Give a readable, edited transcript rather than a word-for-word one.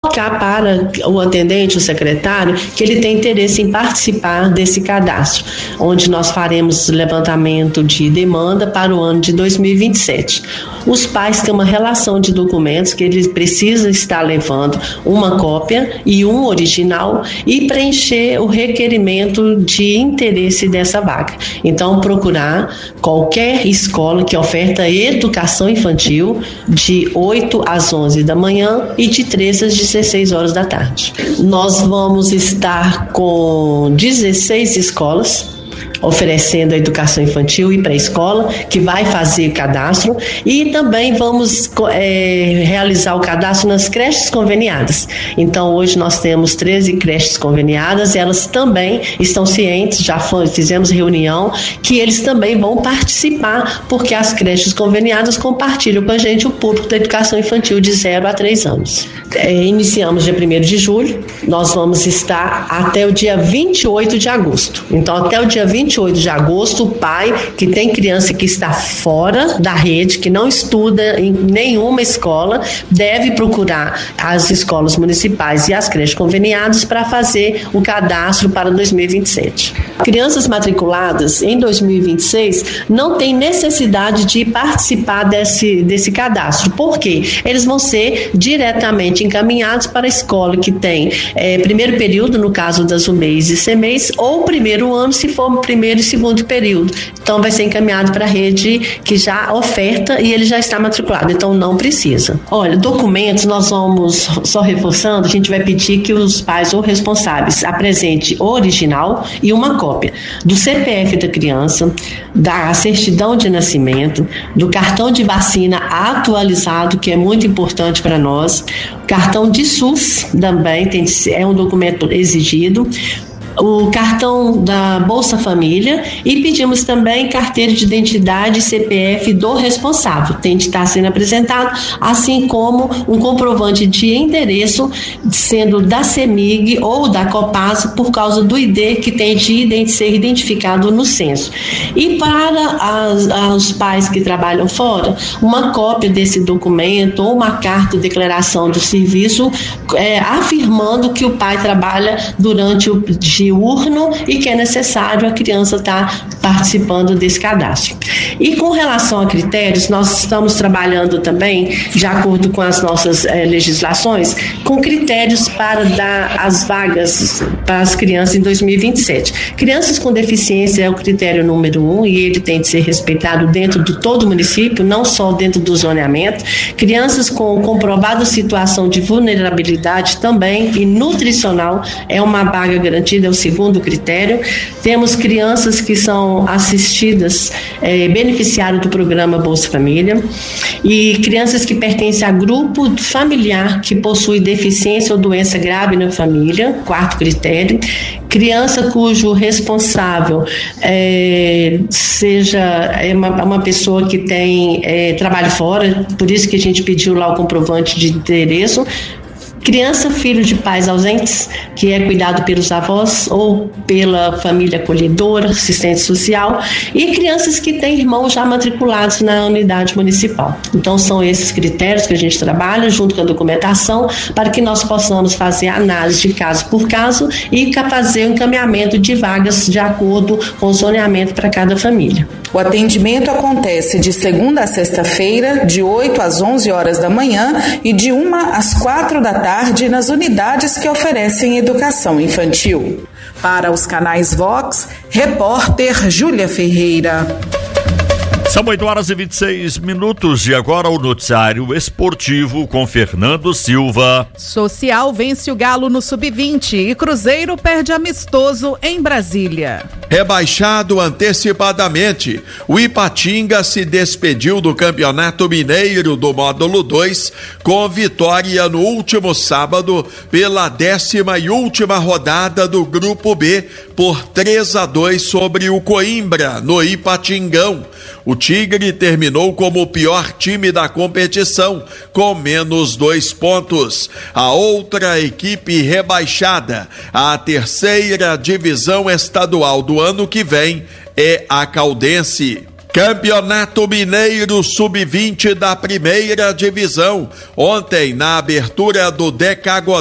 colocar para o atendente, o secretário, que ele tem interesse em participar desse cadastro, onde nós faremos levantamento de demanda para o ano de 2027. Os pais têm uma relação de documentos que eles precisam estar levando uma cópia e um original e preencher o requerimento de interesse dessa vaga. Então, procurar qualquer escola que oferta educação infantil de 8 às 11 da manhã e de 13 às 16 horas da tarde. Nós vamos estar com 16 escolas oferecendo a educação infantil e pré-escola, que vai fazer cadastro, e também vamos realizar o cadastro nas creches conveniadas. Então, hoje nós temos 13 creches conveniadas, elas também estão cientes, já fizemos reunião, que eles também vão participar, porque as creches conveniadas compartilham com a gente o público da educação infantil de 0 a 3 anos. Iniciamos dia 1º de julho, nós vamos estar até o dia 28 de agosto. Então, até o dia 28 de agosto, o pai que tem criança que está fora da rede, que não estuda em nenhuma escola, deve procurar as escolas municipais e as creches conveniadas para fazer o cadastro para 2027. Crianças matriculadas em 2026 não têm necessidade de participar desse cadastro. Por quê? Eles vão ser diretamente encaminhados para a escola que tem primeiro período, no caso das UMEIs e CMEIs, ou primeiro ano, se for primeiro e segundo período. Então, vai ser encaminhado para a rede que já oferta e ele já está matriculado. Então, não precisa. Olha, documentos, nós vamos, só reforçando, a gente vai pedir que os pais ou responsáveis apresentem o original e uma cópia do CPF da criança, da certidão de nascimento, do cartão de vacina atualizado, que é muito importante para nós, cartão de SUS também é um documento exigido, o cartão da Bolsa Família, e pedimos também carteira de identidade e CPF do responsável, tem de estar sendo apresentado, assim como um comprovante de endereço, sendo da CEMIG ou da Copasa, por causa do ID que tem de ser identificado no censo. E para os pais que trabalham fora, uma cópia desse documento ou uma carta de declaração do serviço afirmando que o pai trabalha durante o diurno e que é necessário a criança estar participando desse cadastro. E com relação a critérios, nós estamos trabalhando também, de acordo com as nossas legislações, com critérios para dar as vagas para as crianças em 2027. Crianças com deficiência é o critério número 1 e ele tem de ser respeitado dentro de todo o município, não só dentro do zoneamento. Crianças com comprovada situação de vulnerabilidade também, e nutricional é uma vaga garantida, é o segundo critério. Temos crianças que são assistidas, beneficiárias do programa Bolsa Família, e crianças que pertencem a grupo familiar que possui deficiência ou doença grave na família, quarto critério. Criança cujo responsável seja uma pessoa que tem trabalho fora, por isso que a gente pediu lá o comprovante de endereço. Criança, filho de pais ausentes, que é cuidado pelos avós ou pela família acolhedora, assistente social, e crianças que têm irmãos já matriculados na unidade municipal. Então, são esses critérios que a gente trabalha junto com a documentação para que nós possamos fazer a análise de caso por caso e fazer o encaminhamento de vagas de acordo com o zoneamento para cada família. O atendimento acontece de segunda a sexta-feira, de 8 às 11 horas da manhã e de 1 às 4 da tarde nas unidades que oferecem educação infantil. Para os canais Vox, repórter Júlia Ferreira. São 8h26 e agora o noticiário esportivo com Fernando Silva. Social vence o Galo no Sub-20 e Cruzeiro perde amistoso em Brasília. Rebaixado antecipadamente, o Ipatinga se despediu do Campeonato Mineiro do Módulo 2 com vitória no último sábado pela 10ª e última rodada do Grupo B por 3-2 sobre o Coimbra, no Ipatingão. O Tigre terminou como o pior time da competição, com menos 2 pontos. A outra equipe rebaixada, a 3ª divisão estadual do ano que vem, é a Caldense. Campeonato Mineiro Sub-20 da 1ª divisão. Ontem, na abertura do Decagonal,